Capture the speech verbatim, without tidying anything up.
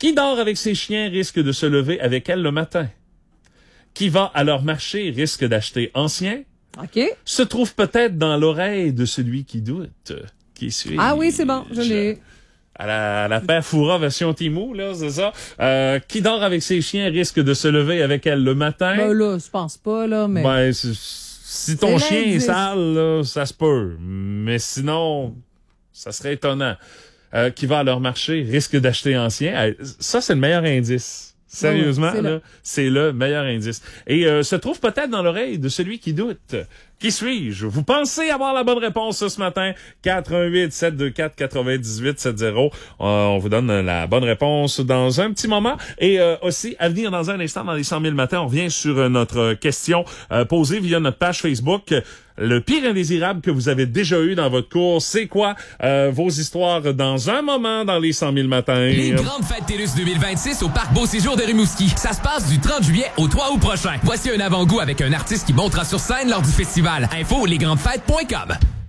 Qui dort avec ses chiens risque de se lever avec elles le matin. Qui va à leur marché risque d'acheter ancien. OK. Se trouve peut-être dans l'oreille de celui qui doute. Qui suis Ah oui, c'est bon, je l'ai. À la, à la paire Foura version Timou, là, c'est ça. Euh, qui dort avec ses chiens risque de se lever avec elle le matin. Ben là, je pense pas, là, mais... Ben, si ton C'est chien est l'indice. sale, là, ça se peut. Mais sinon, ça serait étonnant. Euh, qui va à leur marché risque d'acheter ancien. Euh, Ça, c'est le meilleur indice. Sérieusement, Ouais, c'est là, le- c'est le meilleur indice. Et euh, se trouve peut-être dans l'oreille de celui qui doute. Qui suis-je? Vous pensez avoir la bonne réponse ce matin? quatre un huit sept deux quatre quatre-vingt-dix-huit soixante. Euh, on vous donne la bonne réponse dans un petit moment. Et euh, aussi, à venir dans un instant, dans les cent mille matins, on revient sur euh, notre question euh, posée via notre page Facebook. Le pire indésirable que vous avez déjà eu dans votre cours, c'est quoi? Euh, vos histoires dans un moment dans les cent mille matins. Les grandes fêtes TELUS deux mille vingt-six au Parc Beau Séjour de Rimouski. Ça se passe du trente juillet au trois août prochain. Voici un avant-goût avec un artiste qui montera sur scène lors du festival. Info lesgrandesfêtes point com.